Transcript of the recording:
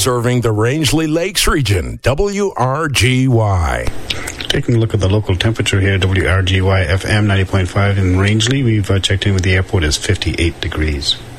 serving the Rangeley Lakes region. WRGY. Taking a look at the local temperature here, WRGY FM 90.5 in Rangeley. We've checked in with the airport as 58 degrees.